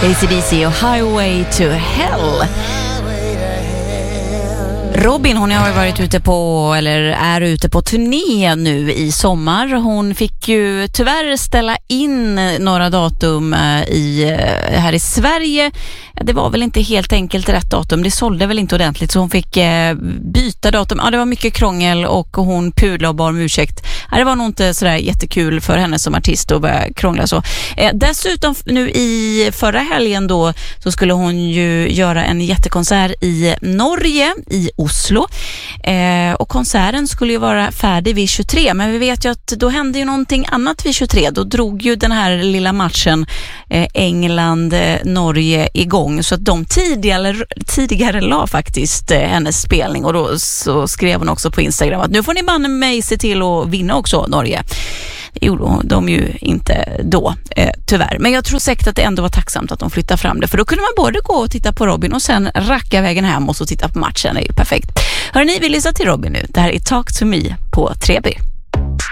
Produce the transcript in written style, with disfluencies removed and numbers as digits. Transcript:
AC/DC och Highway to Hell. Robin, hon har varit ute på, eller är ute på turné nu i sommar. Hon fick ju tyvärr ställa in några datum här i Sverige. Det var väl inte helt enkelt rätt datum. Det sålde väl inte ordentligt, så hon fick byta datum. Ja, det var mycket krångel och hon pudlade och bar om ursäkt. Ja, det var nog inte sådär jättekul för henne som artist att börja krångla så. Dessutom nu i förra helgen då, så skulle hon ju göra en jättekonsert i Norge, i Oslo. Och konserten skulle ju vara färdig vid 23, men vi vet ju att då hände ju någonting annat vid 23. Då drog ju den här lilla matchen England-Norge igång, så att de tidigare la faktiskt hennes spelning, och då så skrev hon också på Instagram att nu får ni banne mig se till att vinna också, Norge. Det gjorde de ju inte då, tyvärr. Men jag tror säkert att det ändå var tacksamt att de flyttade fram det, för då kunde man både gå och titta på Robin och sen racka vägen hem och så titta på matchen. Det är ju perfekt. Hörrni, vi lyssnar till Robin nu. Det här är Talk to Me på 3B.